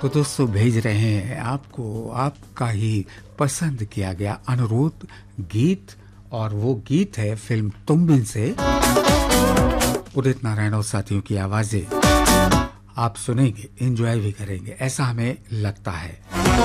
तो दोस्तों भेज रहे हैं आपको आपका ही पसंद किया गया अनुरोध गीत, और वो गीत है फिल्म तुम बिन से उदित नारायण और साथियों की आवाजें। आप सुनेंगे, एंजॉय भी करेंगे, ऐसा हमें लगता है।